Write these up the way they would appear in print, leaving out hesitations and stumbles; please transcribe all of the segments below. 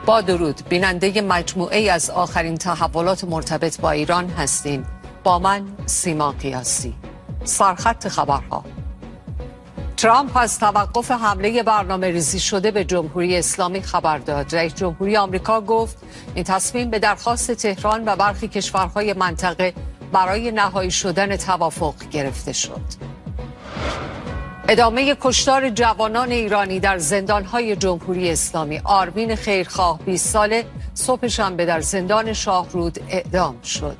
با درود، بیننده مجموعه از آخرین تحولات مرتبط با ایران هستیم. با من سیما قیاسی. سرخط خبرها: ترامپ از توقف حمله برنامه ریزی شده به جمهوری اسلامی خبر داد. رئیس جمهوری آمریکا گفت این تصمیم به درخواست تهران و برخی کشورهای منطقه برای نهایی شدن توافق گرفته شد. ادامه کشتار جوانان ایرانی در زندانهای جمهوری اسلامی. آرمین خیرخواه 20 ساله صبح شنبه در زندان شاهرود اعدام شد.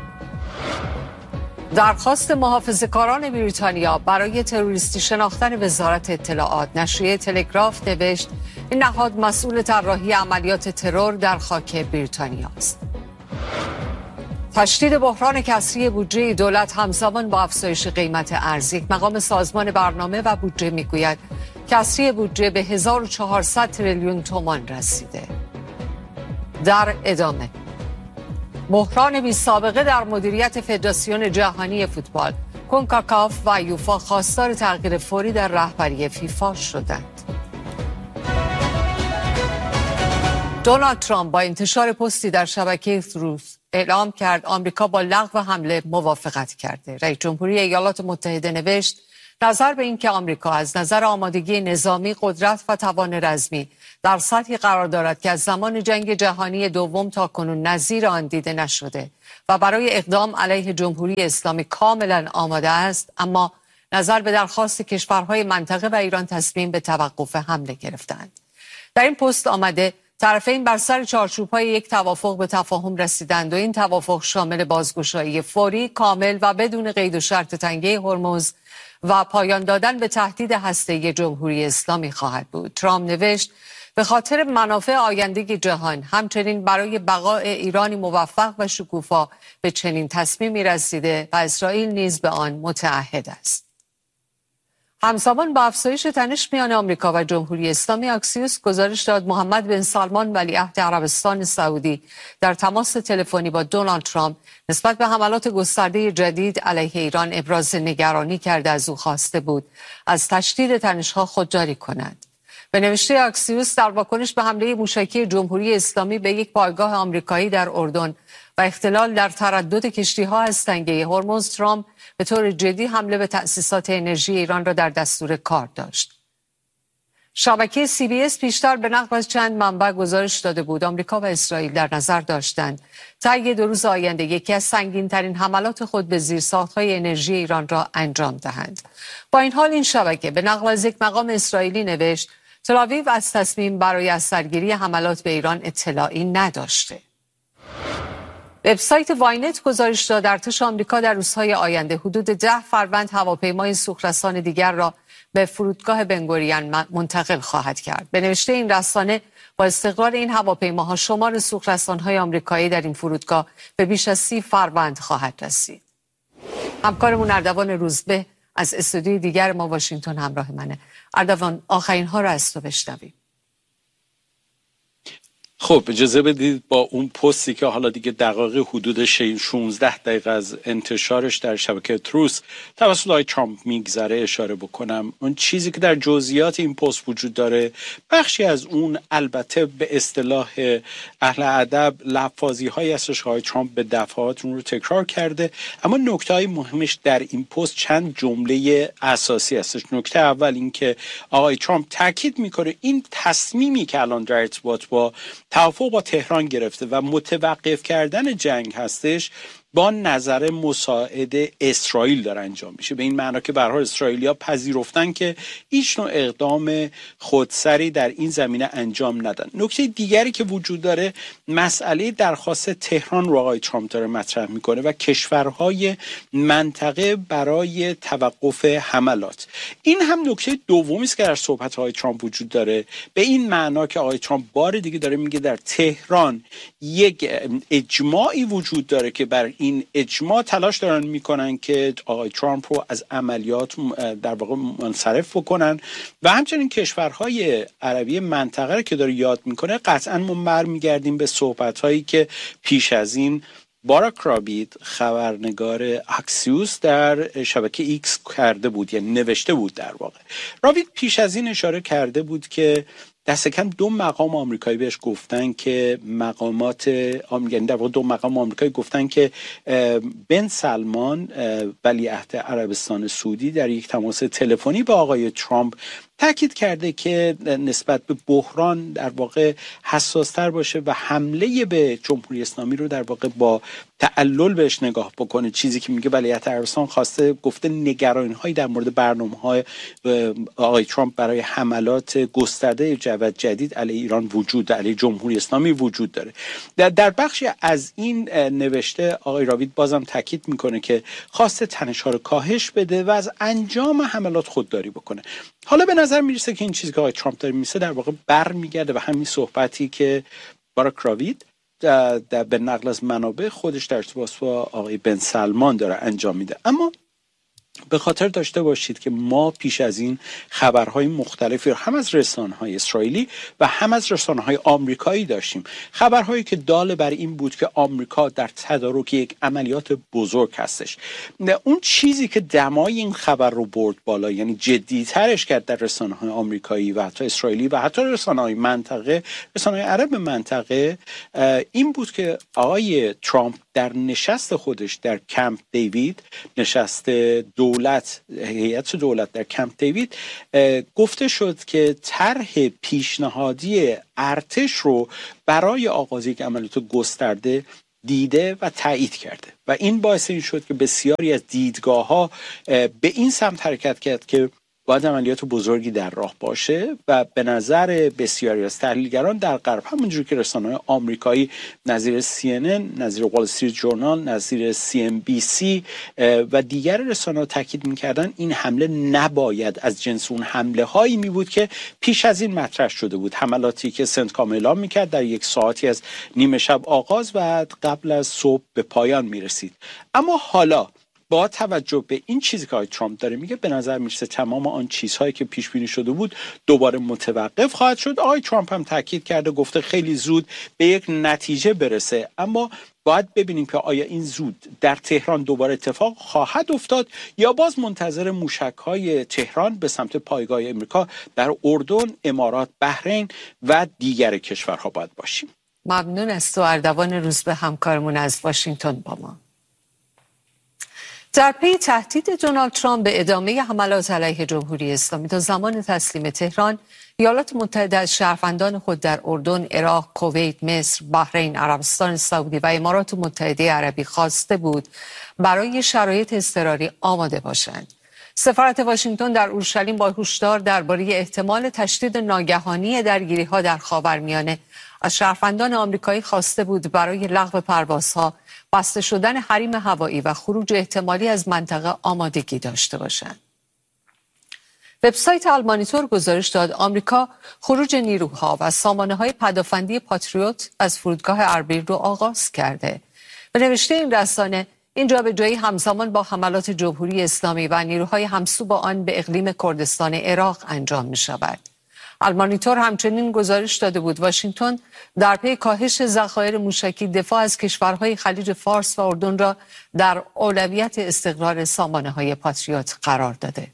درخواست محافظه‌کاران بریتانیا برای تروریستی شناختن وزارت اطلاعات. نشریه تلگراف نوشت این نهاد مسئول طراحی عملیات ترور در خاک بریتانیا است. تشدید بحران کسری بودجه دولت همزمان با افزایش قیمت ارز. یک مقام سازمان برنامه و بودجه میگوید کسری بودجه به 1400 تریلیون تومان رسیده. در ادامه بحران بی سابقه در مدیریت فدراسیون جهانی فوتبال. کنکاکاف و یوفا خواستار تغییر فوری در رهبری فیفا شدند. دونالد ترامپ با انتشار پستی در شبکه تروث اعلام کرد آمریکا با لغو حمله موافقت کرده. رئیس جمهوری ایالات متحده نوشت نظر به این که آمریکا از نظر آمادگی نظامی، قدرت و توان رزمی در سطحی قرار دارد که از زمان جنگ جهانی دوم تا کنون نظیر آن دیده نشده و برای اقدام علیه جمهوری اسلامی کاملا آماده است، اما نظر به درخواست کشورهای منطقه و ایران تصمیم به توقف حمله گرفتند. در این پست آمده طرفین بر سر چارچوب‌های یک توافق به تفاهم رسیدند و این توافق شامل بازگشایی فوری، کامل و بدون قید و شرط تنگه هرمز و پایان دادن به تهدید هسته‌ای جمهوری اسلامی خواهد بود. ترامپ نوشت به خاطر منافع آینده جهان، همچنین برای بقای ایرانی موفق و شکوفا به چنین تصمیمی رسیده و اسرائیل نیز به آن متعهد است. همزمان با افزایش تنش میان آمریکا و جمهوری اسلامی، اکسیوس گزارش داد محمد بن سلمان ولیعهد عربستان سعودی در تماس تلفنی با دونالد ترامپ نسبت به حملات گسترده جدید علیه ایران ابراز نگرانی کرده از او خواسته بود از تشدید تنش‌ها خودداری کند. به نوشته اکسیوس در واکنش به حمله موشکی جمهوری اسلامی به یک پایگاه آمریکایی در اردن و اختلال در تردد کشتی‌ها از تنگه هرمز، ترامپ به طور جدی حمله به تأسیسات انرژی ایران را در دستور کار داشت. شبکه CBS پیشتر به نقل از چند منبع گزارش داده بود آمریکا و اسرائیل در نظر داشتند طی 2 روز آینده یکی از سنگین‌ترین حملات خود به زیرساخت‌های انرژی ایران را انجام دهند. با این حال این شبکه به نقل از یک مقام اسرائیلی نوشت تل‌آویو از تصمیم برای از سرگیری حملات به ایران اطلاعی نداشته. وبسایت واینت گزارش داد ارتش آمریکا در روزهای آینده حدود 10 فروند هواپیمای سوخرسان دیگر را به فرودگاه بن‌گوریون منتقل خواهد کرد. به نوشته این رسانه با استقرار این هواپیماها شمار سوخرسان‌های آمریکایی در این فرودگاه به بیش از 30 فروند خواهد رسید. همکارمون اردوان روزبه از استودیوی دیگر ما واشنگتن همراه منه. اردوان، آخرین ها را از تو بشنویم. خب اجازه بدید با اون پستی که حالا دیگه دقایق حدود 16 دقیقه از انتشارش در شبکه تروث توسط آقای ترامپ میگذره اشاره بکنم. اون چیزی که در جزئیات این پست وجود داره بخشی از اون البته به اصطلاح اهل ادب لفاظی هایی هستش که آقای ترامپ به دفعات اون رو تکرار کرده، اما نکته های مهمش در این پست چند جمله اساسی هستش. نکته اول این که آقای ترامپ تاکید میکنه این تصمیمی که الان در ارتباط با توافق با تهران گرفته و متوقف کردن جنگ هستش با نظر مساعد اسرائیل داره انجام میشه، به این معنا که به هر حال اسرائیلیا پذیرفتن که هیچ نوع اقدام خودسری در این زمینه انجام ندن. نکته دیگری که وجود داره مسئله درخواست تهران رو آقای ترامپ داره مطرح میکنه و کشورهای منطقه برای توقف حملات. این هم نکته دومی است که در صحبت های ترامپ وجود داره، به این معنا که آقای ترامپ بار دیگه داره میگه در تهران یک اجماعی وجود داره که بر این اجماع تلاش دارن میکنن که آقای ترامپ رو از عملیات در واقع منصرف بکنن و همچنین کشورهای عربی منطقه رو که داره یاد میکنه. قطعا ما برمیگردیم به صحبت‌هایی که پیش از این باراک رابید خبرنگار اکسیوس در شبکه ایکس کرده بود، یعنی نوشته بود. در واقع رابید پیش از این اشاره کرده بود که دست کم 2 مقام آمریکایی بهش گفتن که یعنی در واقع 2 مقام آمریکایی گفتن که بن سلمان ولیعهد عربستان سعودی در یک تماس تلفنی با آقای ترامپ تاکید کرده که نسبت به بحران در واقع حساس‌تر باشه و حمله به جمهوری اسلامی رو در واقع با تعلل بهش نگاه بکنه. چیزی که میگه ولیعهد عربستان گفته نگرانی‌هایی در مورد برنامه‌های آقای ترامپ برای حملات گسترده جبهه جدید علیه ایران علیه جمهوری اسلامی وجود داره. در بخشی از این نوشته آقای راوید بازم تاکید میکنه که خواسته تنش‌ها رو کاهش بده و از انجام حملات خودداری بکنه. حالا به نظر میرسه که این چیزی که آقای ترامپ داره میسه در واقع برمیگرده و همین صحبتی که باراک راوید به نقل از منابع خودش در ارتباط با آقای بن سلمان داره انجام میده. اما به خاطر داشته باشید که ما پیش از این خبرهای مختلفی رو هم از رسانه‌های اسرائیلی و هم از رسانه‌های آمریکایی داشتیم. خبرهایی که دال بر این بود که آمریکا در تدارک یک عملیات بزرگ هستش. اون چیزی که دمای این خبر رو برد بالا، یعنی جدی‌ترش کرد در رسانه‌های آمریکایی و حتی اسرائیلی و حتی رسانه‌های عرب منطقه، این بود که آقای ترامپ در نشست خودش در کمپ دیوید، نشست هیئت دولت در کمپ دیوید، گفته شد که طرح پیشنهادی ارتش رو برای آغاز یک عملیات گسترده دیده و تایید کرده و این باعث این شد که بسیاری از دیدگاه‌ها به این سمت حرکت کرد که باید عملیات بزرگی در راه باشه و به نظر بسیاری از تحلیلگران در غرب، همونجور که رسانه‌های آمریکایی نظیر CNN، نظیر وال استریت ژورنال، نظیر CNBC و دیگر رسانه‌ها تاکید می‌کردن این حمله نباید از جنس اون حمله هایی می بود که پیش از این مطرح شده بود، حملاتی که سنتکام اعلام می‌کرد در یک ساعتی از نیمه شب آغاز و قبل از صبح به پایان می‌رسید. اما حالا با توجه به این چیزی که آقای ترامپ داره میگه، به نظر میرسه تمام آن چیزهایی که پیش بینی شده بود دوباره متوقف خواهد شد. آقای ترامپ هم تاکید کرده، گفته خیلی زود به یک نتیجه برسه، اما باید ببینیم که آیا این زود در تهران دوباره اتفاق خواهد افتاد یا باز منتظر موشک‌های تهران به سمت پایگاه امریکا در اردن، امارات، بحرین و دیگر کشورها باید باشیم. ممنون از تو اردوان روزبه، همکارمون از واشنگتن با ما. در پی تهدید دونالد ترامپ به ادامه حملات علیه جمهوری اسلامی تا زمان تسلیم تهران، ایالات متحده از شهروندان خود در اردن، عراق، کویت، مصر، بحرین، عربستان سعودی و امارات متحده عربی خواسته بود برای شرایط اضطراری آماده باشند. سفارت واشنگتن در اورشلیم با هشدار درباره احتمال تشدید ناگهانی درگیری‌ها در خاورمیانه از شهروندان آمریکایی خواسته بود برای لغو پروازها، بسته شدن حریم هوایی و خروج احتمالی از منطقه آمادگی داشته باشند. وبسایت المانیتور گزارش داد آمریکا خروج نیروها و سامانه‌های پدافندی پاتریوت از فرودگاه اربیل رو آغاز کرده. به نوشته این رسانه، این جابجایی همزمان با حملات جمهوری اسلامی و نیروهای همسو با آن به اقلیم کردستان عراق انجام می شود. المانیتور همچنین گزارش داده بود واشنگتن در پی کاهش ذخایر موشکی دفاع از کشورهای خلیج فارس و اردن را در اولویت استقرار سامانه‌های پاتریوت قرار داده.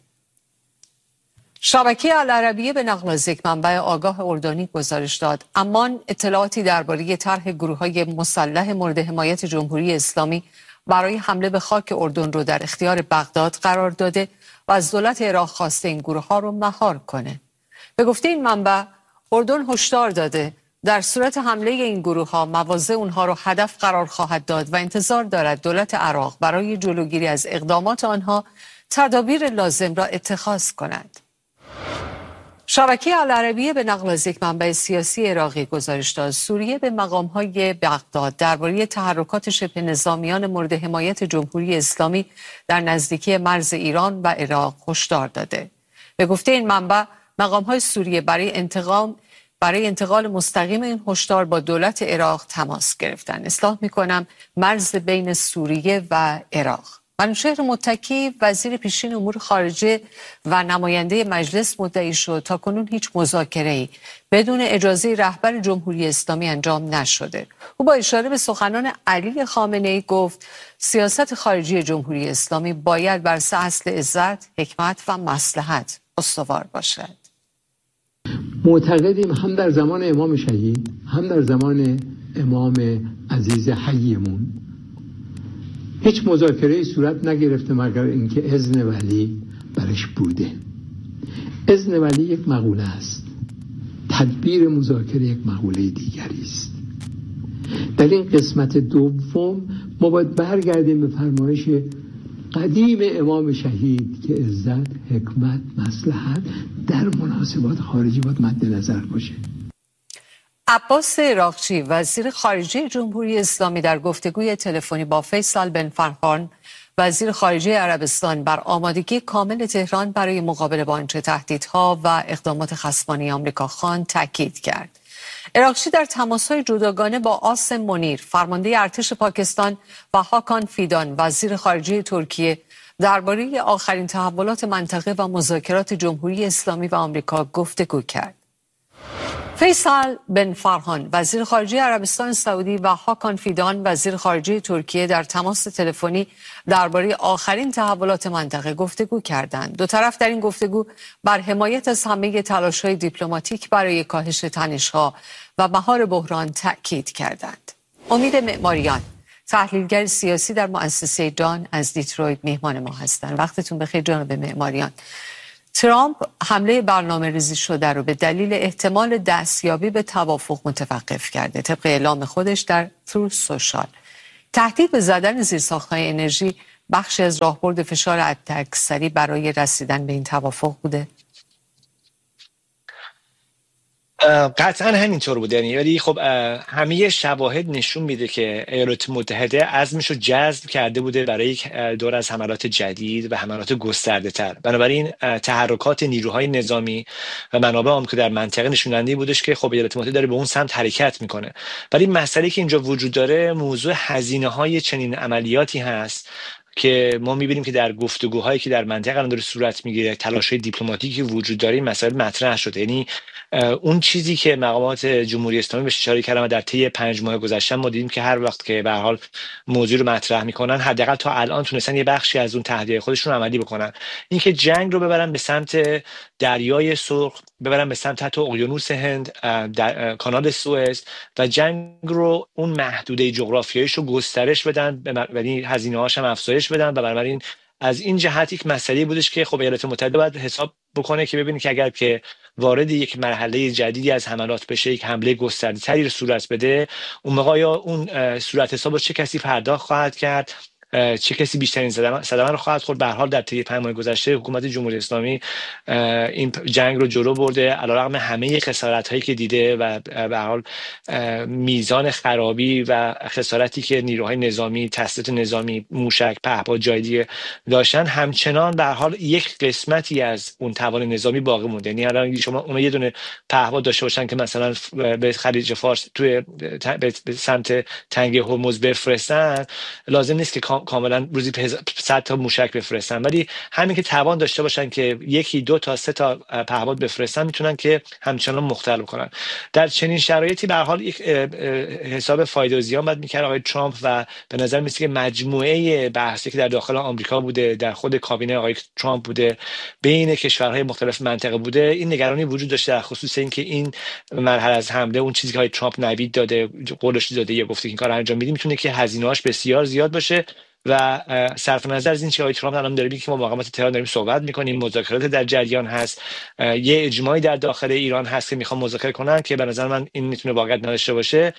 شبکه العربیه به نقل از یک منبع آگاه اردنی گزارش داد عمان اطلاعاتی درباره طرح گروه‌های مسلح مورد حمایت جمهوری اسلامی برای حمله به خاک اردن رو در اختیار بغداد قرار داده و از دولت عراق خواسته این گروه‌ها رو مهار کنه. به گفته این منبع، اردن هشدار داده در صورت حمله این گروه‌ها مواضع اونها رو هدف قرار خواهد داد و انتظار دارد دولت عراق برای جلوگیری از اقدامات آنها تدابیر لازم را اتخاذ کند. شبکه العربیه به نقل از یک منبع سیاسی عراقی گزارش داد سوریه به مقام‌های بغداد درباره تحرکات شبه نظامیان مورد حمایت جمهوری اسلامی در نزدیکی مرز ایران و عراق هشدار داده. به گفته این منبع، مقام‌های سوریه برای انتقال مستقیم این هشدار با دولت عراق تماس گرفتند. اصلاح می‌کنم مرز بین سوریه و عراق. منوچهر متکی وزیر پیشین امور خارجه و نماینده مجلس مدعی شد تاکنون هیچ مذاکره‌ای بدون اجازه رهبر جمهوری اسلامی انجام نشده. او با اشاره به سخنان علی خامنه‌ای گفت سیاست خارجی جمهوری اسلامی باید بر اصل عزت، حکمت و مصلحت استوار باشد. معتقدیم هم در زمان امام شهید هم در زمان امام عزیز حیمون هیچ مذاکره صورت نگرفته مگر اینکه اذن ولی برش بوده. اذن ولی یک مقوله است، تدبیر مذاکره یک مقوله دیگری است. در این قسمت دوم ما باید برگردیم به فرمایش قدیم امام شهید که عزت، حکمت، مصلحت در مناسبات خارجی باید مد نظر باشه. عباس عراقچی وزیر خارجه جمهوری اسلامی در گفتگوی تلفنی با فیصل بن فرحان وزیر خارجه عربستان بر آمادگی کامل تهران برای مقابله با آنچه تهدیدها و اقدامات خصمانه آمریکا خواند تاکید کرد. عراقچی در تماس‌های جداگانه با عاصم منیر فرمانده ارتش پاکستان و هاکان فیدان وزیر خارجه ترکیه درباره آخرین تحولات منطقه و مذاکرات جمهوری اسلامی و آمریکا گفتگو کرد. فیصل بن فرحان وزیر خارجه عربستان سعودی و هاکان فیدان وزیر خارجه ترکیه در تماس تلفنی درباره آخرین تحولات منطقه گفتگو کردند. دو طرف در این گفتگو بر حمایت از همه تلاش‌های دیپلماتیک برای کاهش تنش‌ها و مهار بحران تأکید کردند. امید معماریان تحلیلگر سیاسی در مؤسسه دان از دیترویت میهمان ما هستند. وقتتون بخیر جناب معماریان. ترامپ حمله برنامه‌ریزی شده رو به دلیل احتمال دستیابی به توافق متوقف کرده طبق اعلام خودش در تروث سوشال. تهدید به زدن زیرساخت‌های انرژی بخشی از راهبرد فشار حداکثری برای رسیدن به این توافق بوده؟ قطعا همینطور بوده، ولی خب همه شواهد نشون میده که ایالات متحده عزمش رو جذب کرده بوده برای یک دور از حملات جدید و حملات گسترده تر. بنابراین تحرکات نیروهای نظامی و منابع آمریکا در منطقه نشوننده بودش که خب ایالات متحده داره به اون سمت حرکت میکنه. ولی مسئله که اینجا وجود داره موضوع هزینه های چنین عملیاتی هست که ما می‌بینیم که در گفتگوهایی که در منطقه الان داره صورت میگیره، تلاش‌های دیپلماتیکی وجود داره، این مسائل مطرح شده. یعنی اون چیزی که مقامات جمهوری اسلامی بهش اشاره کردن و در طی 5 ماه گذشته ما دیدیم که هر وقت که به هر حال موضوع رو مطرح میکنن حداقل تا الان تونستن یه بخشی از اون تهدید خودشون رو عملی بکنن. اینکه جنگ رو ببرن به سمت دریای سرخ، ببرن به سمت حتی اقیانوس هند، در کانال سوئز و جنگ رو اون محدوده جغرافیاییش رو گسترش بدن، یعنی هزینه‌هاش هم افزایش بدن. و بنابراین از این جهت یک مسئله بودش که خب ایالات متحده باید حساب بکنه که ببینه که اگر که وارد یک مرحله جدیدی از حملات بشه، یک حمله گسترده تری رو صورت بده، اون موقع یا اون صورت حساب رو چه کسی پرداخت خواهد کرد، چه کسی بیشترین صدمه رو خواهد خورد. به هر حال در طی 5 ماه گذشته حکومت جمهوری اسلامی این جنگ رو جلو برده علیرغم همه خسارت هایی که دیده و به هر حال میزان خرابی و خسارتی که نیروهای نظامی، تسلیحات نظامی، موشک، پهپاد جای دیگه داشتن، همچنان به هر حال یک قسمتی از اون توان نظامی باقی مونده. یعنی الان شما اون یه دونه پهپاد داشته باشن که مثلا به خلیج فارس توی به سمت تنگه هرمز بفرستن، لازم نیست که کاملا روزی 100 تا موشک بفرستن، ولی همین که توان داشته باشن که 1 2 تا 3 تا پهپاد بفرستن میتونن که همچنان مختل کنن. در چنین شرایطی به هر حال یک حساب فایده و زیان باید میکرد آقای ترامپ و به نظر میاد که مجموعه بحثی که در داخل آمریکا بوده، در خود کابینه آقای ترامپ بوده، بین کشورهای مختلف منطقه بوده، این نگرانی وجود داشته در خصوص اینکه این مرحله از حمله، اون چیزی که آقای ترامپ نوید داده، قولش داده یا گفته که این کارو انجام میدیم، میتونه که هزینه‌اش بسیار زیاد باشه. و صرف نظر از این که آقای ترامپ الان داره میگه که ما مقامات تهران داریم صحبت میکنیم، مذاکرات در جریان هست، یه اجماعی در داخل ایران هست که میخوان مذاکره کنن، که به نظر من این میتونه واقعیت نداشته باشه.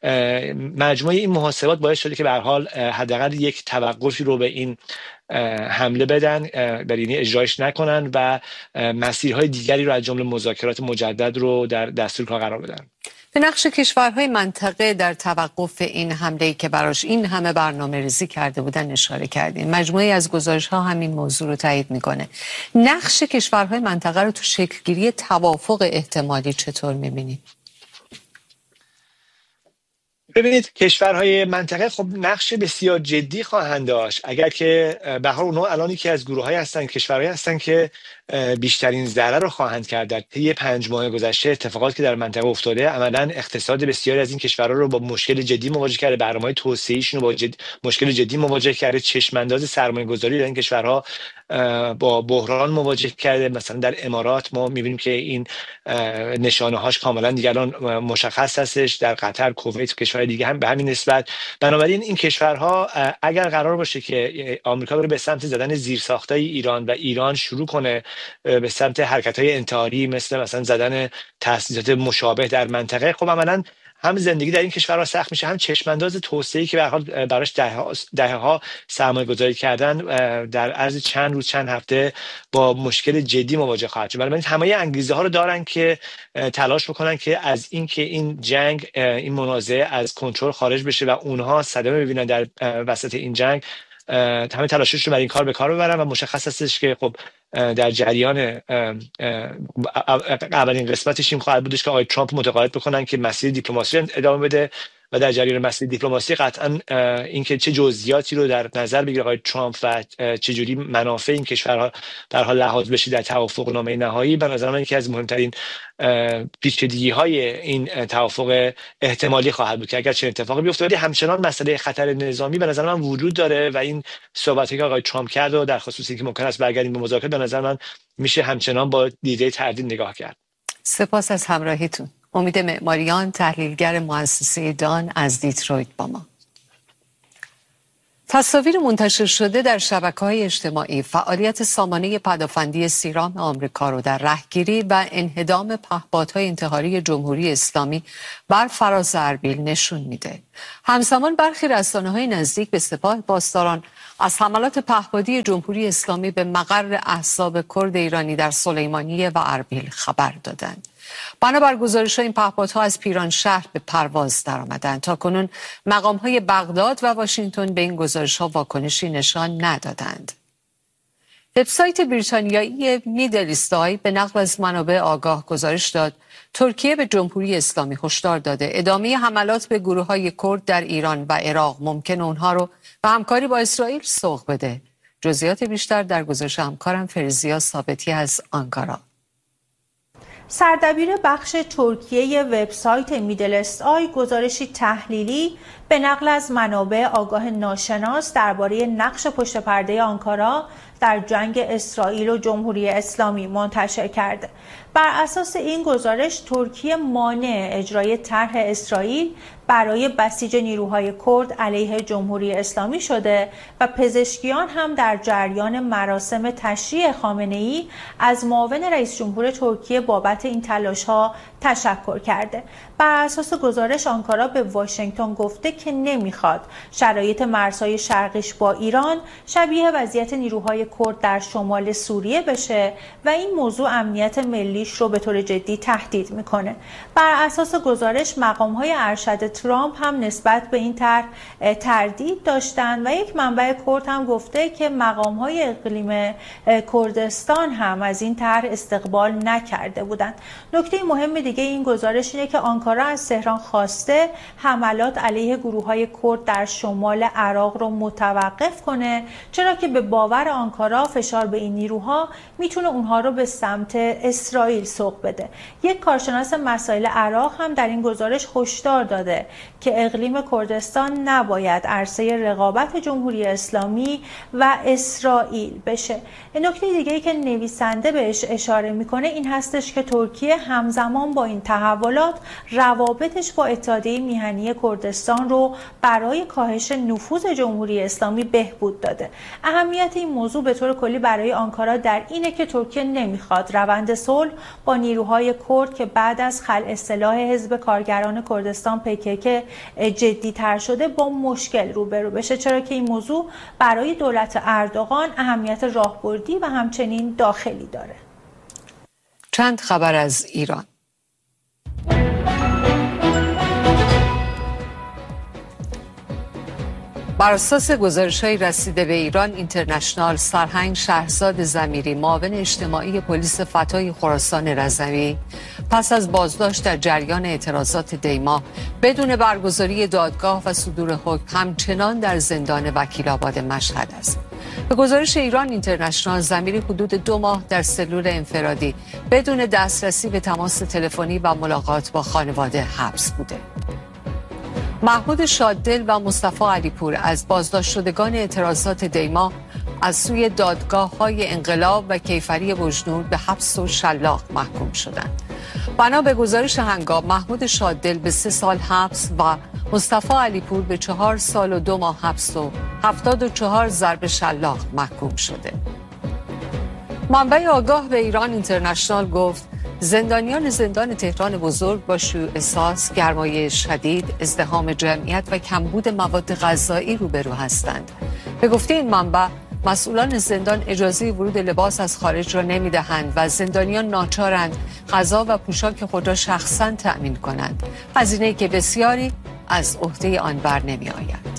مجموعه این محاسبات باعث شده که به هر حال حداقل یک توقفی رو به این حمله بدن، یعنی اجرایش نکنن و مسیرهای دیگری رو از جمله مذاکرات مجدد رو در دستور کار قرار بدن. به نقش کشورهای منطقه در توقف این حمله‌ای که براش این همه برنامه‌ریزی کرده بودن اشاره کردین. مجموعی از گزارش‌ها همین موضوع رو تایید میکنه. نقش کشورهای منطقه رو تو شکل‌گیری توافق احتمالی چطور می‌بینید؟ ببینید، کشورهای منطقه خب نقش بسیار جدی خواهند داشت اگر که به هر حال اونها الان یکی از گروه‌های هستن، کشورهایی هستن که بیشترین ضرر رو خواهند کرد. در طی 5 ماه گذشته اتفاقاتی که در منطقه افتاده عملاً اقتصاد بسیاری از این کشورها رو با مشکل جدی مواجه کرده، برنامه‌های توسعه‌ایشون رو با مشکل جدی مواجه کرده، چشم‌انداز سرمایه‌گذاری در این کشورها با بحران مواجه کرده. مثلا در امارات ما می‌بینیم که این نشانه هاش کاملا دیگه الان مشخص هستش، در قطر، کویت و کشورهای دیگه هم به همین نسبت. بنابراین این کشورها اگر قرار باشه که آمریکا بره به سمت زدن زیرساختای ایران و ایران شروع کنه به سمت حرکت‌های انتحاری مثلا زدن تأسیسات مشابه در منطقه، خب عملاً هم زندگی در این کشورها سخت میشه، هم چشمانداز توسعه‌ای که به هر حال براش دهه‌ها سرمایه‌گذاری کردن در عرض چند روز چند هفته با مشکل جدی مواجه خواهد شد. بنابراین همه انگیزه ها رو دارن که تلاش بکنن که از اینکه این جنگ، این منازعه از کنترل خارج بشه و اونها صدمه ببینن در وسط این جنگ، همه تلاشش رو برای این کار به کار ببرن. و مشخص هستش که خب در جریان اولین قسمتش این خواهد بودش که آقای ترامپ متقاعد بکنن که مسیر دیپلماسی ادامه بده و در جریان مسیر دیپلماسی قطعا اینکه چه جزئیاتی رو در نظر بگیره آقای ترامپ و چه جوری منافع این کشورها در حال لحاظ بشه در توافقنامه نهایی، به نظر من یکی از مهمترین پیچیدگی‌های این توافق احتمالی خواهد بود که اگر چه اتفاقی بیفته. ولی همچنان مسئله خطر نظامی به نظر من وجود داره و این صحبتی که آقای ترامپ کرد و در خصوصی که ممکن است برگردیم به مذاکره، به نظر من میشه همچنان با دیده تردید نگاه کرد. سپاس از همراهیتون. امید معماریان، تحلیلگر مؤسسه دان از دیترویت با ما. تصاویر منتشر شده در شبکه‌های اجتماعی فعالیت سامانه پدافندی سیرام آمریکا رو در رهگیری و انهدام پهپادهای انتحاری جمهوری اسلامی بر فراز اربیل نشون میده. همزمان برخی رسانه‌های نزدیک به سپاه پاسداران از حملات پهپادی جمهوری اسلامی به مقر احزاب کرد ایرانی در سلیمانیه و اربیل خبر دادند. بنابر گزارش‌ها این پهپادها از پیرانشهر به پرواز درآمدند. تاکنون مقام‌های بغداد و واشنگتن به این گزارش‌ها واکنشی نشان ندادند. وبسایت بریتانیایی میدل ایست آی به نقل از منابع آگاه گزارش داد ترکیه به جمهوری اسلامی هشدار داده ادامه حملات به گروه‌های کرد در ایران و عراق ممکن اونها رو به همکاری با اسرائیل سوق بده. جزئیات بیشتر در گزارش همکارم فرزیا ثابتی از آنکارا. سردبیر بخش ترکیه وبسایت میدل ایست آی گزارشی تحلیلی به نقل از منابع آگاه ناشناس درباره نقش پشت پرده آنکارا در جنگ اسرائیل و جمهوری اسلامی منتشر کرده. بر اساس این گزارش ترکیه مانع اجرای طرح اسرائیل برای بسیج نیروهای کرد علیه جمهوری اسلامی شده و پزشکیان هم در جریان مراسم تشریع خامنه‌ای از معاون رئیس جمهور ترکیه بابت این تلاش‌ها تشکر کرده. بر اساس گزارش آنکارا به واشنگتن گفته که نمیخواد شرایط مرزهای شرقیش با ایران شبیه وضعیت نیروهای کرد در شمال سوریه بشه و این موضوع امنیت ملیش رو به طور جدی تهدید میکنه. بر اساس گزارش مقام‌های ارشد ترامپ هم نسبت به این طرح تردید داشتند و یک منبع کرد هم گفته که مقام‌های اقلیم کردستان هم از این طرح استقبال نکرده بودند. نکته مهم دیگه این گزارش اینه که آنکارا از تهران خواسته حملات علیه گروه‌های کرد در شمال عراق رو متوقف کنه، چرا که به باور آنکارا فشار به این نیروها میتونه اونها رو به سمت اسرائیل سوق بده. یک کارشناس مسائل عراق هم در این گزارش هشدار داده که اقلیم کردستان نباید عرصه رقابت جمهوری اسلامی و اسرائیل بشه. نکته دیگه‌ای که نویسنده بهش اشاره میکنه این هستش که ترکیه همزمان با این تحولات روابطش با اتحادیه میهنی کردستان رو برای کاهش نفوذ جمهوری اسلامی بهبود داده. اهمیت این موضوع به طور کلی برای آنکارا در اینه که ترکیه نمیخواد روند صلح با نیروهای کرد که بعد از خلع سلاح حزب کارگران کردستان PKK جدی‌تر شده با مشکل روبرو بشه، چرا که این موضوع برای دولت اردوغان اهمیت راهبردی و همچنین داخلی داره. چند خبر از ایران. بر اساس گزارش‌های رسیده به ایران اینترنشنال، سرهنگ شهرزاد ضمیری معاون اجتماعی پلیس فتای خراسان رضوی پس از بازداشت در جریان اعتراضات دیما بدون برگزاری دادگاه و صدور حکم همچنان در زندان وکیل‌آباد مشهد است. به گزارش ایران اینترنشنال، ضمیری حدود 2 ماه در سلول انفرادی بدون دسترسی به تماس تلفنی و ملاقات با خانواده حبس بوده. محمود شاددل و مصطفی علیپور از بازداشت شدگان اعتراضات دیما از سوی دادگاه‌های انقلاب و کیفری بجنورد به حبس و شلاق محکوم شدند. بنا به گزارش هنگام، محمود شاددل به 3 سال حبس و مصطفی علیپور به 4 سال و 2 ماه حبس و 74 ضرب شلاق محکوم شده. منبع آگاه به ایران اینترنشنال گفت زندانیان زندان تهران بزرگ با شیوع احساس، گرمای شدید، ازدحام جمعیت و کمبود مواد غذایی روبرو هستند. به گفته این منبع، مسئولان زندان اجازه ورود لباس از خارج را نمی‌دهند و زندانیان ناچارند غذا و پوشاک خود را شخصاً تأمین کنند، هزینه‌ای که بسیاری از عهده آن بر نمی‌آید.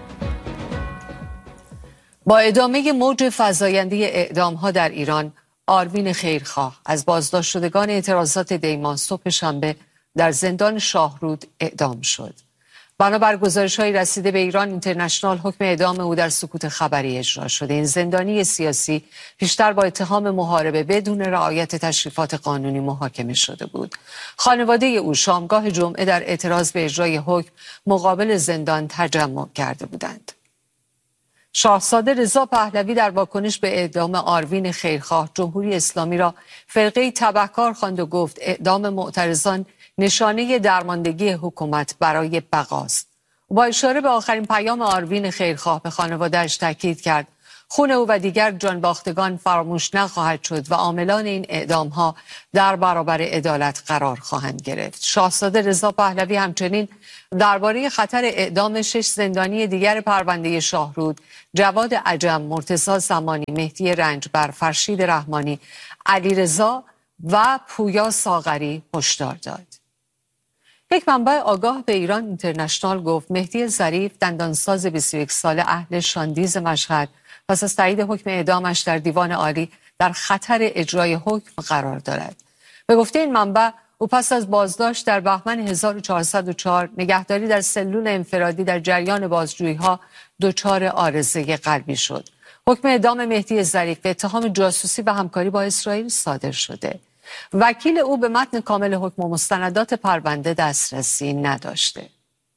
با ادامه موج فزاینده اعدام‌ها در ایران، آروین خیرخواه از بازداشت شدگان اعتراضات دیمان صبح شنبه در زندان شاهرود اعدام شد. بنابر گزارش‌های رسیده به ایران اینترنشنال، حکم اعدام او در سکوت خبری اجرا شده. این زندانی سیاسی پیشتر با اتهام محاربه بدون رعایت تشریفات قانونی محاکمه شده بود. خانواده او شامگاه جمعه در اعتراض به اجرای حکم مقابل زندان تجمع کرده بودند. شاهزاده رضا پهلوی در واکنش به اعدام آروین خیرخواه، جمهوری اسلامی را فرقه تبهکار خواند و گفت اعدام معترضان نشانه درماندگی حکومت برای بقاست. با اشاره به آخرین پیام آروین خیرخواه به خانواده‌اش تاکید کرد خون او و دیگر جانباختگان فراموش نخواهد شد و عاملان این اعدام‌ها در برابر عدالت قرار خواهند گرفت. شاهزاده رضا پهلوی همچنین درباره خطر اعدام 6 زندانی دیگر پرونده شاهرود، جواد عجم، مرتضی زمانی، مهدی رنجبر، فرشید رحمانی، علیرضا و پویا ساغری هشدار داد. یک منبع آگاه به ایران اینترنشنال گفت مهدی ظریف، دندانساز 21 ساله اهل شاندیز مشهد، پس از تایید حکم اعدامش در دیوان عالی در خطر اجرای حکم قرار دارد. به گفته این منبع، او پس از بازداشت در بهمن 1404 نگهداری در سلول انفرادی در جریان بازجویی‌ها دچار عارضه قلبی شد. حکم اعدام مهدی ظریف به اتهام جاسوسی و همکاری با اسرائیل صادر شده. وکیل او به متن کامل حکم و مستندات پرونده دسترسی نداشته.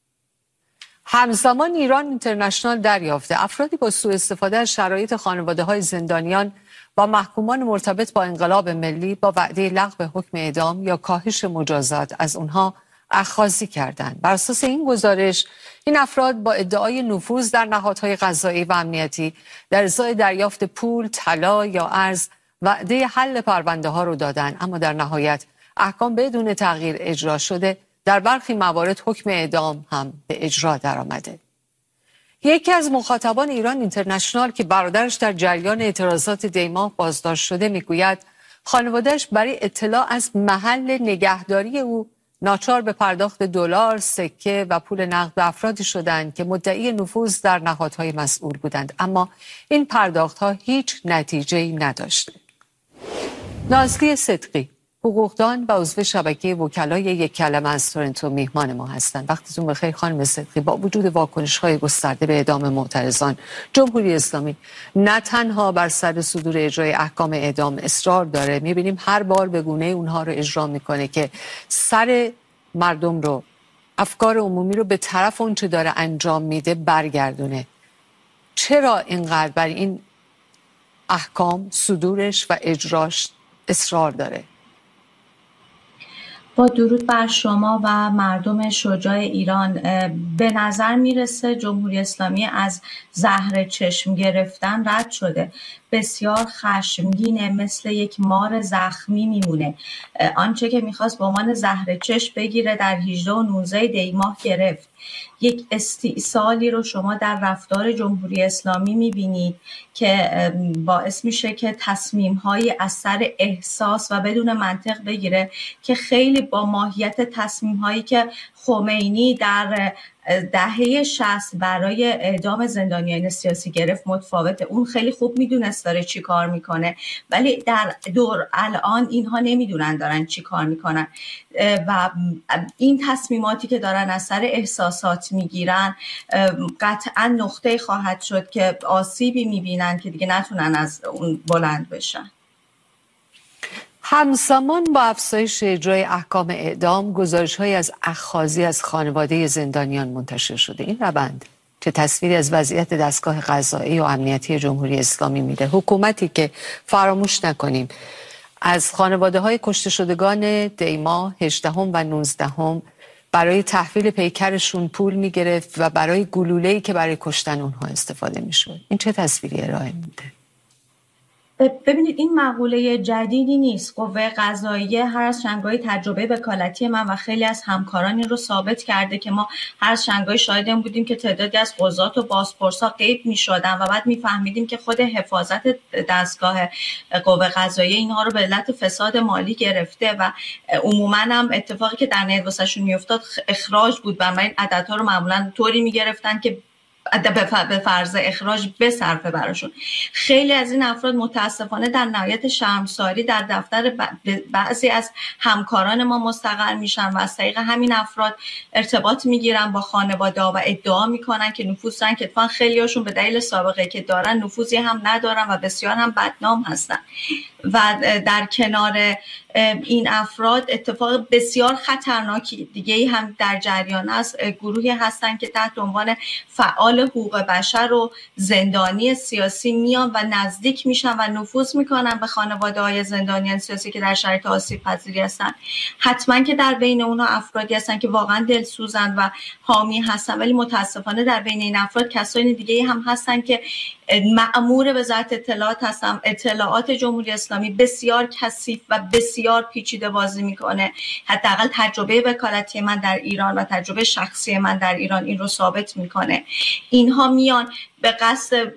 همزمان ایران اینترنشنال دریافته افرادی با سوء استفاده از شرایط خانواده‌های زندانیان و محکومان مرتبط با انقلاب ملی با وعده لغو حکم اعدام یا کاهش مجازات از اونها اخاذی کردند. بر اساس این گزارش، این افراد با ادعای نفوذ در نهادهای قضایی و امنیتی در ازای دریافت پول، طلا یا ارز وعده حل پرونده ها رو دادن، اما در نهایت احکام بدون تغییر اجرا شده. در برخی موارد حکم اعدام هم به اجرا درآمده. یکی از مخاطبان ایران اینترنشنال که برادرش در جریان اعتراضات دیماه بازداشت شده میگوید خانواده‌اش برای اطلاع از محل نگهداری او ناچار به پرداخت دلار، سکه و پول نقد به افرادی شدند که مدعی نفوذ در نهادهای مسئول بودند، اما این پرداخت‌ها هیچ نتیجه‌ای نداشته. نازلی صدقی، حقوقدان و عضو شبکه وکلای یک کلمه از تورنتو میهمان ما هستند. وقتتون بخیر خانم صدقی. با وجود واکنش‌های گسترده به اعدام معترضان، جمهوری اسلامی نه تنها بر سر صدور اجرای احکام اعدام اصرار داره، می‌بینیم هر بار به گونه‌ای اونها رو اجرا میکنه که سر مردم رو، افکار عمومی رو به طرف اون چه داره انجام میده برگردونه. چرا اینقدر بر این احکام صدورش و اجراش اصرار داره؟ با درود بر شما و مردم شجاع ایران، به نظر میرسه جمهوری اسلامی از زهر چشم گرفتن رد شده. بسیار خشمگینه، مثل یک مار زخمی میمونه. آنچه که میخواست به عنوان زهر چشم بگیره در 18 و 19 دیماه گرفت. یک استئصالی رو شما در رفتار جمهوری اسلامی میبینید که باعث میشه که تصمیم‌های از سر احساس و بدون منطق بگیره که خیلی با ماهیت تصمیم‌هایی که خمینی در دهه 60 برای اعدام زندانیان سیاسی گرفت متفاوته. اون خیلی خوب میدونست داره چی کار میکنه، ولی در دور الان اینها نمیدونن دارن چی کار میکنن و این تصمیماتی که دارن از سر احساسات میگیرن قطعا نقطه خواهد شد که آسیبی میبینن که دیگه نتونن از اون بلند بشن. همزمان با افزایش اجرای احکام اعدام، گزارش‌هایی از اخاذی از خانواده زندانیان منتشر شده. این روند چه تصویری از وضعیت دستگاه قضایی و امنیتی جمهوری اسلامی میده؟ حکومتی که فراموش نکنیم از خانواده‌های کشته شدگان دیما 18 و 19 برای تحویل پیکرشون پول میگرفت و برای گلوله‌ای که برای کشتن اونها استفاده میشد. این چه تصویری ارائه میده؟ ببینید این مقوله جدیدی نیست. قوه قضاییه هر از شنگهای تجربه وکالتی من و خیلی از همکاران این رو ثابت کرده که ما هر از شنگهای شاهد این بودیم که تعدادی از قضات و بازپرسا غیب می‌شدن و بعد می‌فهمیدیم که خود حفاظت دستگاه قوه قضاییه اینها رو به علت فساد مالی گرفته و عموماً هم اتفاقی که در نهایت واسهشون میافتاد اخراج بود و این عددها رو معمولاً طوری می‌گرفتن که به فرض اخراج بصرفه براشون. خیلی از این افراد متاسفانه در نهایت شرمساری در دفتر بعضی از همکاران ما مستقر میشن و از طریق همین افراد ارتباط میگیرن با خانواده و ادعا میکنن که نفوذ دارن، که اتفاقا خیلی هاشون به دلیل سابقه که دارن نفوذی هم ندارن و بسیار هم بدنام هستن. و در کنار این افراد اتفاق بسیار خطرناکی دیگه ای هم در جریان است. گروهی هستن که تحت عنوان فعال حقوق بشر و زندانی سیاسی میان و نزدیک میشن و نفوذ میکنن به خانواده های زندانیان سیاسی که در شرایط آسیب پذیری هستن. حتما که در بین اونها افرادی هستن که واقعا دلسوزن و حامی هستن، ولی متاسفانه در بین این افراد کسانی دیگه هم هستن که مأمور وزارت اطلاعات هستن. اطلاعات جمهوری اسلامی بسیار کثیف و بسیار پیچیده بازی میکنه. حداقل تجربه وکالتی من در ایران و تجربه شخصی من در ایران این رو ثابت میکنه. اینها میان به قصد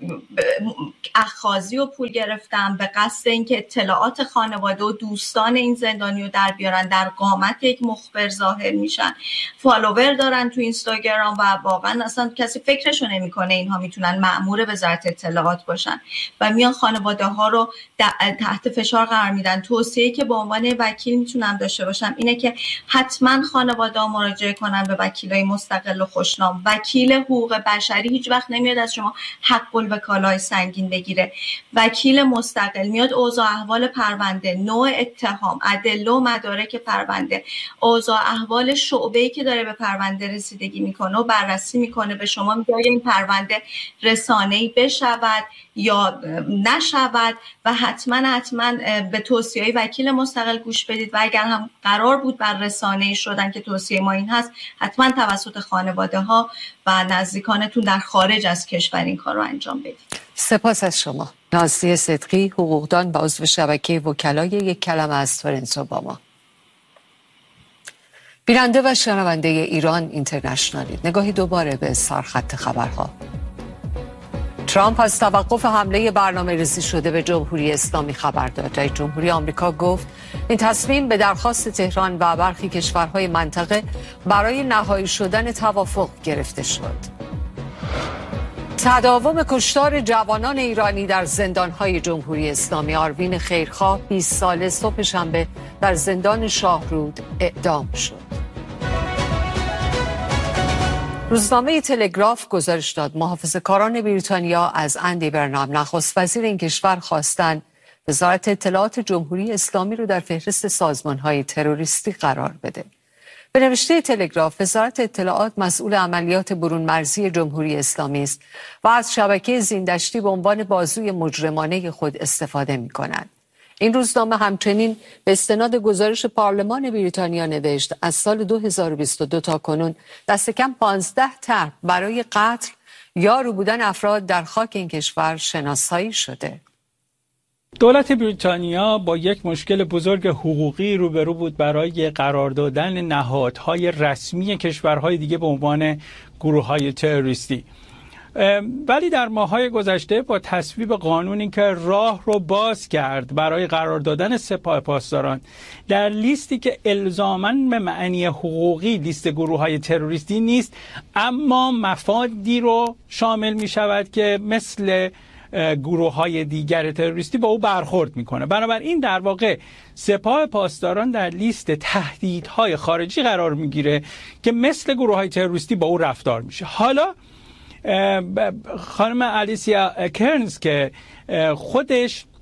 اخاذی و پول گرفتن، به قصد اینکه اطلاعات خانواده و دوستان این زندانی رو در بیارن، در قامت یک مخبر ظاهر میشن، فالوور دارن تو اینستاگرام و واقعا اصلا کسی فکرشو نمیکنه اینها میتونن مأمور وزارت اطلاعات باشن و میان خانواده ها رو تحت فشار قرار میدن. توصیه‌ای که به عنوان وکیل میتونم داشته باشم اینه که حتما خانواده ها مراجعه کنن به وکیلای مستقل و خوشنام. وکیل حقوق بشری هیچ وقت نمیاد از شما حق الوکالای سنگین بگیره. وکیل مستقل میاد اوضاع احوال پرونده، نوع اتهام، ادله و مدارک پرونده، اوضاع احوال شعبه‌ای که داره به پرونده رسیدگی میکنه و بررسی میکنه. به شما میگه این پرونده رسانه‌ای بشود یا نشود و حتما به توصیه‌های وکیل مستقل گوش بدید و اگر هم قرار بود بر رسانه‌ای شدن که توصیه ما این هست، حتما توسط خانواده ها و نزدیکانتون در خارج از کشور این کار رو انجام بدید. سپاس از شما. نازلی صدقی، حقوقدان و عضو شبکه وکلای یک کلمه از تورنتو با ما. بیننده و شنونده ایران اینترنشنالی، نگاهی دوباره به سرخط خبرها. ترامپ از توقف حمله برنامه‌ریزی شده به جمهوری اسلامی خبر داد. رئیس جمهوری آمریکا گفت این تصمیم به درخواست تهران و برخی کشورهای منطقه برای نهایی شدن توافق گرفته شد. تداوم کشتار جوانان ایرانی در زندان‌های جمهوری اسلامی. آروین خیرخواه 20 ساله صبح شنبه در زندان شاهرود اعدام شد. روزنامه تلگراف گزارش داد محافظه‌کاران بریتانیا از اندی برنام نخست وزیر این کشور خواستند وزارت اطلاعات جمهوری اسلامی رو در فهرست سازمان‌های تروریستی قرار بده. به نوشته تلگراف وزارت اطلاعات مسئول عملیات برون مرزی جمهوری اسلامی است و از شبکه زیندشتی به عنوان بازوی مجرمانه خود استفاده می‌کند. این روزنامه همچنین به استناد گزارش پارلمان بریتانیا نوشت از سال 2022 تا کنون دست کم 15 طرح برای قتل یا روبودن افراد در خاک این کشور شناسایی شده. دولت بریتانیا با یک مشکل بزرگ حقوقی روبرو بود برای قرار دادن نهادهای رسمی کشورهای دیگه به عنوان گروه‌های تروریستی. ولی در ماه‌های گذشته با تصویب قانونی که راه رو باز کرد برای قرار دادن سپاه پاسداران در لیستی که الزاماً به معنی حقوقی لیست گروه‌های تروریستی نیست، اما مفادی رو شامل می‌شود که مثل گروه‌های دیگر تروریستی با او برخورد میکنه. بنابراین در واقع سپاه پاسداران در لیست تهدیدهای خارجی قرار میگیره که مثل گروه‌های تروریستی با او رفتار میشه. حالا خانم الیسیا کرنز که خودش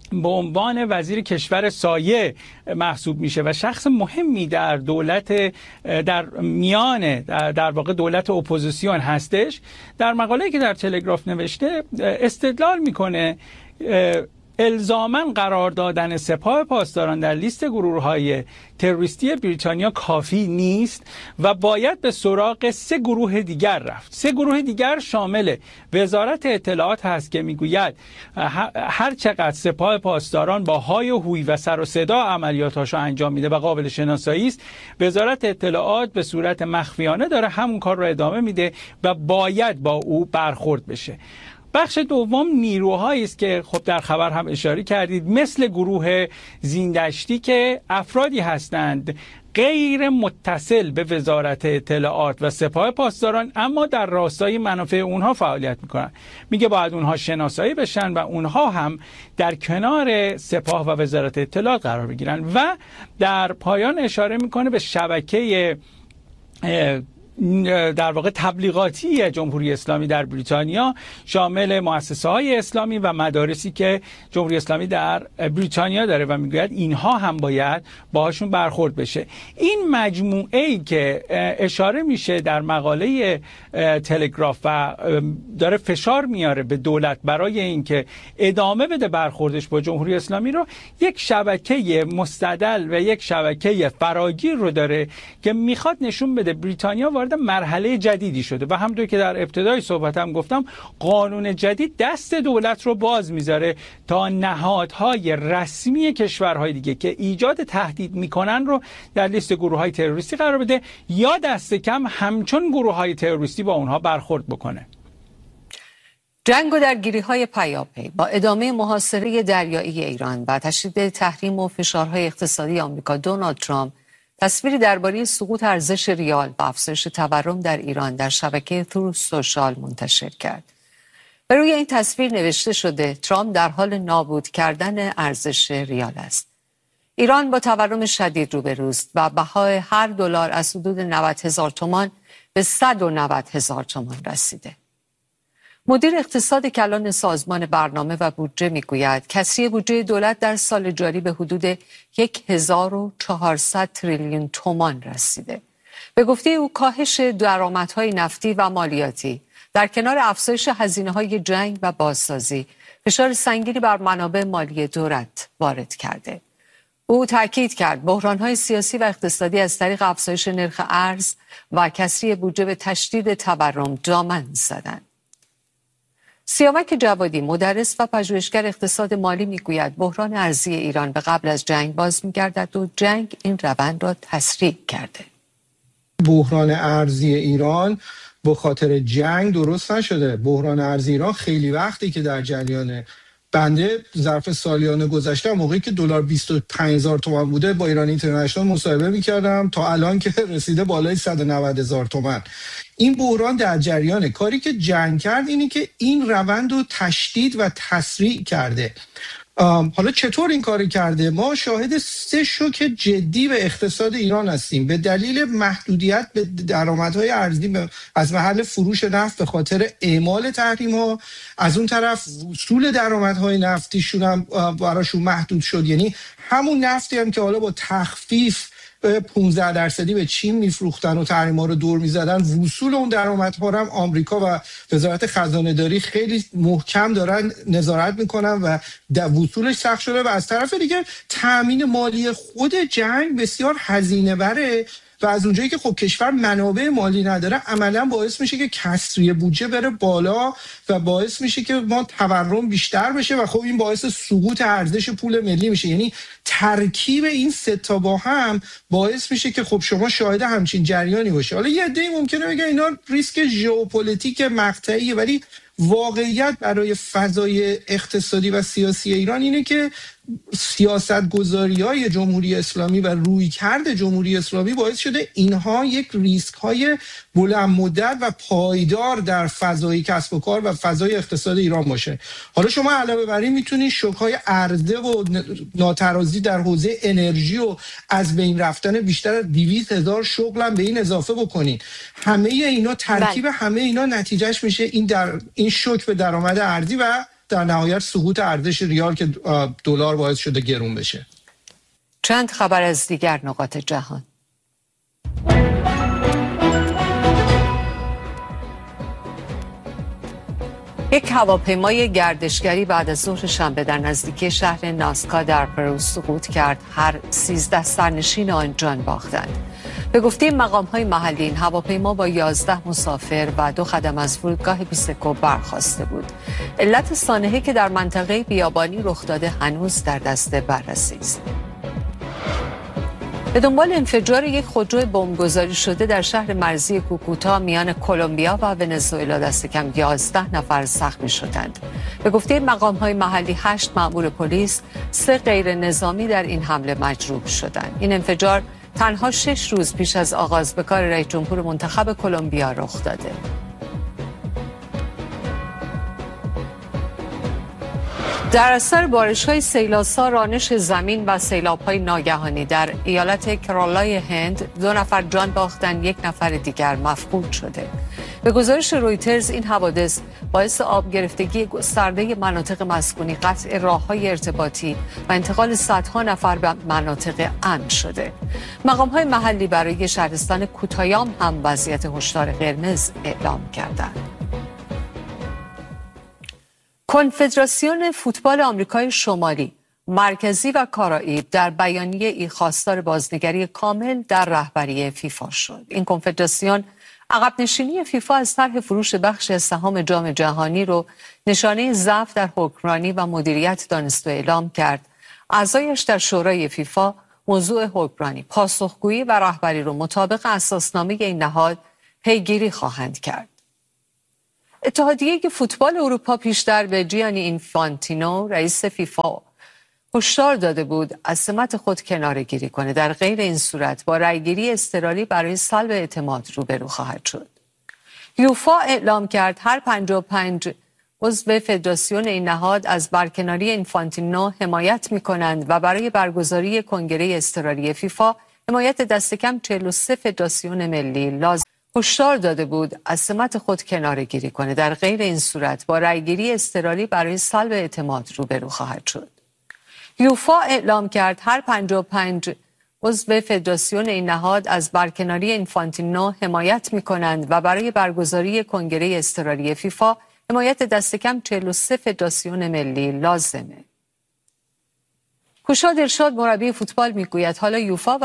به عنوان وزیر کشور سایه محسوب میشه و شخص مهمی در دولت در میان در واقع دولت اپوزیسیون هستش. در مقاله‌ای که در تلگراف نوشته استدلال میکنه الزاماً قرار دادن سپاه پاسداران در لیست گروه‌های تروریستی بریتانیا کافی نیست و باید به سراغ 3 گروه دیگر رفت. 3 گروه دیگر شامل وزارت اطلاعات هست که میگوید هر چقدر سپاه پاسداران با های و هوی و سر و صدا عملیاتاشو انجام میده و قابل شناسایی است، وزارت اطلاعات به صورت مخفیانه داره همون کار رو ادامه میده و باید با او برخورد بشه. بخش دوم نیروهایی است که خب در خبر هم اشاره کردید، مثل گروه زیندشتی که افرادی هستند غیر متصل به وزارت اطلاعات و سپاه پاسداران اما در راستای منافع اونها فعالیت میکنن. میگه باید اونها شناسایی بشن و اونها هم در کنار سپاه و وزارت اطلاعات قرار بگیرن. و در پایان اشاره میکنه به شبکه در واقع تبلیغاتی جمهوری اسلامی در بریتانیا، شامل مؤسسه های اسلامی و مدارسی که جمهوری اسلامی در بریتانیا داره و میگوید اینها هم باید باهاشون برخورد بشه. این مجموعه ای که اشاره میشه در مقاله تلگراف و داره فشار میاره به دولت برای اینکه ادامه بده برخوردش با جمهوری اسلامی رو، یک شبکه مستدل و یک شبکه فراگیر رو داره که میخواد نشون بده بریتانیا وارد مرحله جدیدی شده و همونطور که در ابتدای صحبتم گفتم قانون جدید دست دولت رو باز میذاره تا نهادهای رسمی کشورهای دیگه که ایجاد تهدید میکنن رو در لیست گروه‌های تروریستی قرار بده یا دست کم همچون گروه‌های تروریستی با اونها برخورد بکنه. جنگ و درگیری‌های پیاپی با ادامه محاصره دریایی ایران و تشدید تحریم و فشارهای اقتصادی آمریکا، دونالد ترامپ تصویری درباره سقوط ارزش ریال و افزایش تورم در ایران در شبکه تروث سوشال منتشر کرد. بر روی این تصویر نوشته شده ترامپ در حال نابود کردن ارزش ریال است. ایران با تورم شدید روبروست و بهای هر دلار از حدود 90,000 تومان به 190,000 تومان رسیده. مدیر اقتصاد کلان سازمان برنامه و بودجه میگوید کسری بودجه دولت در سال جاری به حدود 1400 تریلیون تومان رسیده. به گفته او کاهش درآمدهای نفتی و مالیاتی در کنار افزایش هزینه‌های جنگ و بازسازی فشار سنگینی بر منابع مالی دولت وارد کرده. او تاکید کرد بحران‌های سیاسی و اقتصادی از طریق افزایش نرخ ارز و کسری بودجه به تشدید تورم دامن زدند. سیامک جوادی مدرس و پژوهشگر اقتصاد مالی میگوید بحران ارزی ایران به قبل از جنگ باز میگردد و جنگ این روند را تسریع کرده. بحران ارزی ایران به خاطر جنگ درست نشده. بحران ارزی ایران خیلی وقتی که در جریان بنده ظرف سالیان گذشته موقعی که دلار 25,000 تومان بوده با ایران اینترنشنال مصاحبه می‌کردم تا الان که رسیده بالای 190,000 تومان. این بحران در جریانه. کاری که جنگ کرد اینه که این روند رو تشدید و تسریع کرده. حالا چطور این کاری کرده؟ ما شاهد 3 شوک جدی به اقتصاد ایران هستیم به دلیل محدودیت به درآمدهای ارزی از محل فروش نفت به خاطر اعمال تحریم‌ها، از اون طرف وصول درآمدهای نفتیشون هم براشون محدود شد. یعنی همون نفتی هم که حالا با تخفیف 15% به چین میفروختن و تحریم‌ها رو دور می‌زدن، وصول اون درآمدها رو هم آمریکا و وزارت خزانه‌داری خیلی محکم دارن نظارت میکنن و وصولش سخت شده. و از طرف دیگه تأمین مالی خود جنگ بسیار هزینه بره و از اونجایی که خب کشور منابع مالی نداره عملا باعث میشه که کسری بودجه بره بالا و باعث میشه که ما تورم بیشتر بشه و خب این باعث سقوط ارزش پول ملی میشه. یعنی ترکیب این 3 تا با هم باعث میشه که خب شما شاهد همچین جریانی باشه. حالا یه عده‌ای ممکنه بگن اینا ریسک ژئوپلیتیک مقطعیه، ولی واقعیت برای فضای اقتصادی و سیاسی ایران اینه که سیاست‌گذاری‌های جمهوری اسلامی و رویکرد جمهوری اسلامی باعث شده اینها یک ریسک‌های بلند مدت و پایدار در فضای کسب و کار و فضای اقتصاد ایران باشه. حالا شما علاوه بر این میتونید شوک‌های عرضه و ناترازی در حوزه انرژی و از بین رفتن بیشتر از 200,000 شغل هم به این اضافه بکنید. همه اینا ترکیب همه اینا نتیجهش میشه این شوک به درآمد ارزی و در نهایت سقوط ارزش ریال که دلار باعث شده گرون بشه. چند خبر از دیگر نقاط جهان. یک هواپیمای گردشگری بعد از ظهر شنبه در نزدیکی شهر ناسکا در پرو سقوط کرد. هر 13 سرنشین آن جان باختند. به گفته مقام‌های محلی این هواپیما با 11 مسافر و 2 خدم از فرودگاه بیسکو برخاسته بود. علت سانحه که در منطقه بیابانی رخ داده هنوز در دست بررسی است. به دنبال انفجار یک خودرو بمبگذاری شده در شهر مرزی کوکوتا میان کلمبیا و ونزوئلا دست کم 11 نفر زخمی شدند. به گفته مقام‌های محلی 8 مأمور پلیس، 3 غیر نظامی در این حمله مجروح شدند. این انفجار تنها 6 روز پیش از آغاز به کار رئیس جمهور منتخب کلمبیا رخ داده. در اثر بارش‌های سیلاسا، رانش زمین و سیلاب‌های ناگهانی در ایالت کرالای هند 2 نفر جان باختند، 1 نفر دیگر مفقود شده. به گزارش رویترز این حوادث باعث آب گرفتگی گسترده مناطق مسکونی، قطع راه‌های ارتباطی و انتقال صدها نفر به مناطق امن شده. مقام‌های محلی برای شهرستان کوتایام هم وضعیت هشدار قرمز اعلام کردند. کنفدراسیون فوتبال آمریکای شمالی، مرکزی و کارائیب در بیانیه‌ای خواستار بازنگری کامل در رهبری فیفا شد. این کنفدراسیون عقب نشینی فیفا از طرح فروش بخش از سهام جام جهانی رو نشانه ضعف در حکمرانی و مدیریت دانست و اعلام کرد. اعضایش در شورای فیفا موضوع حکمرانی، پاسخگویی و رهبری رو مطابق اساسنامه این نهاد پیگیری خواهند کرد. اتحادیه فوتبال اروپا پیشتر به جیانی اینفانتینو رئیس فیفا هشدار داده بود از سمت خود کناره‌گیری کنه. در غیر این صورت با رأیگیری اضطراری برای سلب اعتماد روبرو خواهد شد. یوفا اعلام کرد هر 55 عضو فدراسیون این نهاد از برکناری اینفانتینو حمایت می‌کنند و برای برگزاری کنگره اضطراری فیفا حمایت دست کم 43 فدراسیون ملی لازم. هشدار داده بود از سمت خود کناره‌گیری کنه. در غیر این صورت با رأیگیری اضطراری برای سلب اعتماد روبرو خواهد شد. یوفا اعلام کرد هر 55 عضو فدراسیون این نهاد از برکناری اینفانتینو حمایت می‌کنند و برای برگزاری کنگره اضطراری فیفا حمایت دست کم 43 فدراسیون ملی لازمه. کوشا دلشاد مربی فوتبال میگوید حالا یوفا و